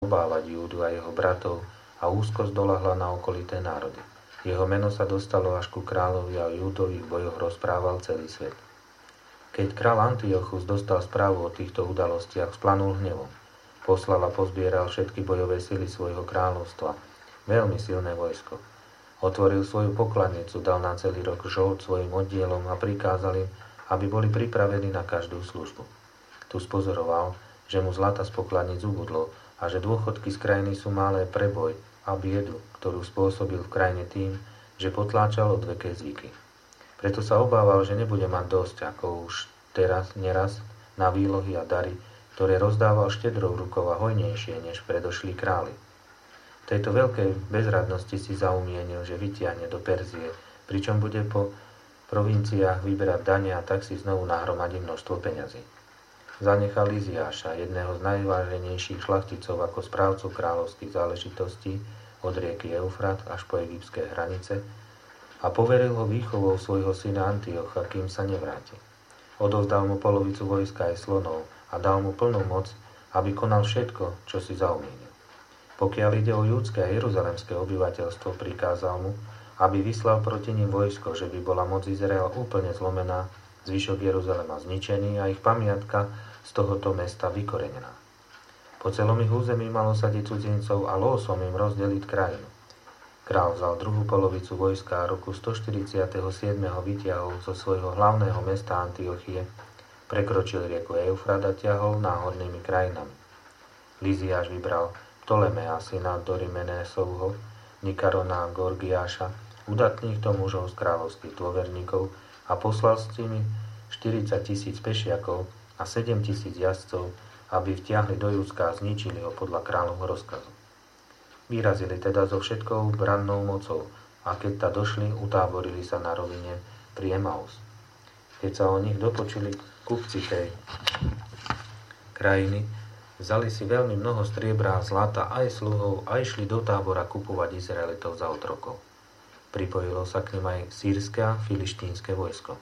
obávať Júdu a jeho bratov a úzkosť doľahla na okolité národy. Jeho meno sa dostalo až ku kráľovi a o Júdových bojoch rozprával celý svet. Keď kráľ Antiochus dostal správu o týchto udalostiach, splanul hnevom. Poslal a pozbieral všetky bojové sily svojho kráľovstva, veľmi silné vojsko. Otvoril svoju pokladnicu, dal na celý rok žolt svojim oddielom a prikázal im, aby boli pripravení na každú službu. Tu spozoroval, že mu zlata z pokladnic ubudlo a že dôchodky z krajiny sú malé pre boj a biedu, ktorú spôsobil v krajine tým, že potláčal odveké zvyky. Preto sa obával, že nebude mať dosť, ako už teraz neraz, na výlohy a dary, ktoré rozdával štedrou rukou a hojnejšie než predošlí králi. V tejto veľkej bezradnosti si zaumienil, že vytiahne do Perzie, pričom bude po provinciách vyberať dane a tak si znovu nahromadí množstvo peňazí. Zanechal Liziáša, jedného z najváženejších šlachticov ako správcu kráľovských záležitostí od rieky Eufrat až po egyptské hranice a poveril ho výchovou svojho syna Antiocha, kým sa nevráti. Odovzdal mu polovicu vojska aj slonov a dal mu plnú moc, aby konal všetko, čo si zaumienil. Pokiaľ ide o judské a jeruzalemské obyvateľstvo, prikázal mu, aby vyslal proti nim vojsko, že by bola moc Izraela úplne zlomená, zvyšok Jeruzalema zničený a ich pamiatka z tohoto mesta vykorenená. Po celom ich území malo sadiť cudzincov a lósom im rozdeliť krajinu. Král vzal druhú polovicu vojska a roku 147. vytiahol zo svojho hlavného mesta Antiochie, prekročil rieku Eufrat a ťahol náhornými krajinami. Liziáš vybral Ptolemea, syna Dorymenesovho, Nikarona a Gorgiáša, udatných to mužov z kráľovských dôverníkov a poslal s nimi 40 000 pešiakov a 7 000 jazdcov, aby vtiahli do Judska a zničili ho podľa kráľovho rozkazu. Vyrazili teda so všetkou brannou mocou a keď ta došli, utáborili sa na rovine pri Emaus. Keď sa o nich dopočuli kupci tej krajiny, vzali si veľmi mnoho striebra a zlata aj sluhov a išli do tábora kupovať Izraelitov za otrokov. Pripojilo sa k nim aj sýrske a filištínske vojsko.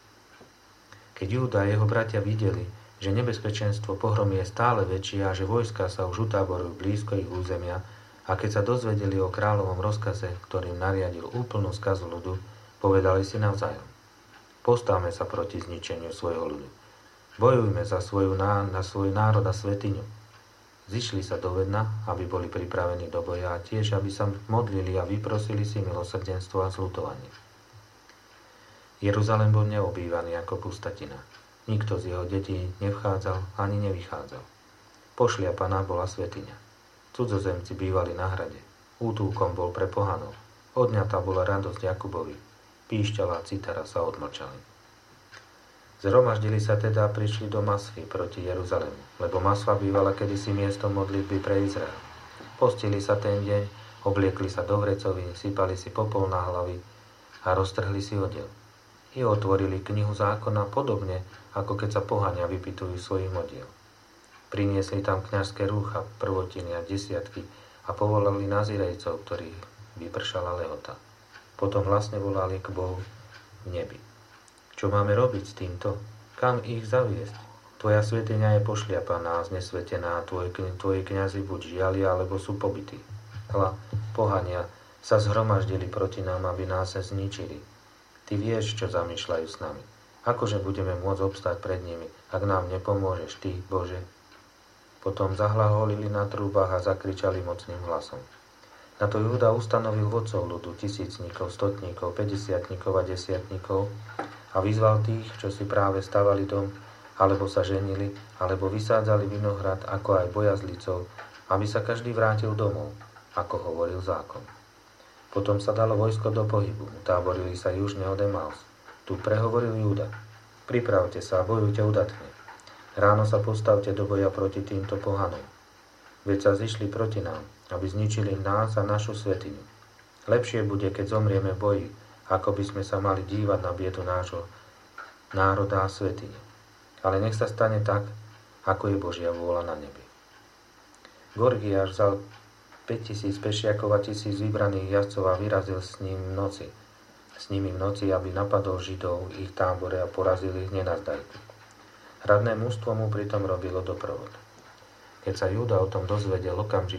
Keď Júda a jeho bratia videli, že nebezpečenstvo pohromy je stále väčšie a že vojska sa už utáborujú blízko ich územia, a keď sa dozvedeli o kráľovom rozkaze, ktorým nariadil úplnú skazu ľudu, povedali si navzájom: Postavme sa proti zničeniu svojho ľudu. Bojujme za na svoj národ a svetiňu. Zišli sa do Vedna, aby boli pripravení do boja a tiež, aby sa modlili a vyprosili si milosrdenstvo a zľutovanie. Jeruzalém bol neobývaný ako pustatina. Nikto z jeho detí nevchádzal ani nevychádzal. Pošliapaná bola svetiňa. Cudzozemci bývali na hrade. Útulkom bol pre pohanov. Odňatá bola radosť Jakubovi. Píšťala a citara sa odmlčali. Zhromaždili sa teda a prišli do Masfy proti Jeruzalému, lebo Masfa bývala kedysi miestom modlitby pre Izrael. Postili sa ten deň, obliekli sa do vrecovín, sypali si popol na hlavy a roztrhli si odev. I otvorili knihu zákona podobne, ako keď sa pohania vypytujú svojich modiel. Priniesli tam kňažské rúcha, prvotiny a desiatky a povolali nazirejcov, ktorých vypršala lehota. Potom hlasne volali k Bohu v nebi. Čo máme robiť s týmto? Kam ich zaviesť? Tvoja svätyňa je pošliapaná a znesvetená a tvoji kňazi buď žialia, alebo sú pobití. Hľa, pohania sa zhromaždili proti nám, aby nás zničili. Ty vieš, čo zamýšľajú s nami. Akože budeme môcť obstať pred nimi, ak nám nepomôžeš Ty, Bože? Potom zahlaholili na trúbach a zakričali mocným hlasom. Na to Júda ustanovil vodcov ľudu, tisícnikov, stotníkov, päťdesiatnikov a desiatnikov a vyzval tých, čo si práve stavali dom, alebo sa ženili, alebo vysádzali vinohrad, ako aj bojazlicov, aby sa každý vrátil domov, ako hovoril zákon. Potom sa dalo vojsko do pohybu, utáborili sa južne od Emaus. Tu prehovoril Júda: Pripravte sa a bojujte udatne. Ráno sa postavte do boja proti týmto pohanom. Veď sa zišli proti nám, aby zničili nás a našu svetiňu. Lepšie bude, keď zomrieme v boji, ako by sme sa mali dívať na biedu nášho národa a svätyne. Ale nech sa stane tak, ako je Božia vôľa na nebi. Gorgiáš vzal 5000 pešiakov a 1000 vybraných jazdcov a vyrazil s nimi v noci, aby napadol Židov ich tábore a porazil ich nenazdajku. Hradné mužstvo mu pritom robilo doprovod. Keď sa Júda o tom dozvedel, okamžite